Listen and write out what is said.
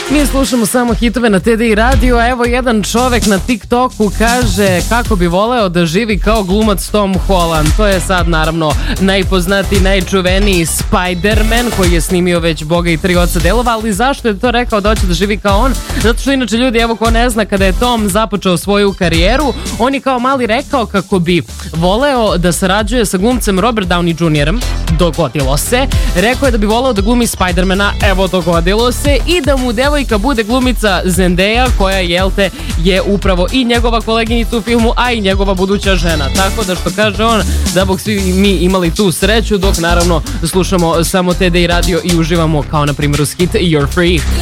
Mi slušamo samo hitove na TDI radio, a evo jedan čovek na TikToku kaže kako bi voleo da živi kao glumac Tom Holland. To je sad naravno najpoznatiji, najčuveniji Spider-Man koji je snimio već Boga i 3 oca delova, ali zašto je to rekao da hoće da živi kao on? Zato što inače ljudi, evo ko ne zna, kada je Tom započeo svoju karijeru, on je kao mali rekao kako bi voleo da sarađuje sa glumcem Robert Downey Jr. Dogodilo se. Rekao je da bi voleo da glumi Spider-mana, evo dogodilo se, i da mu devojka bude glumica Zendaya, koja je upravo i njegova koleginica u filmu, a i njegova buduća žena. Tako da, što kaže on, da bog svi mi imali tu sreću, dok naravno slušamo samo TDI radio i uživamo, kao na primjer uz hit You're Free.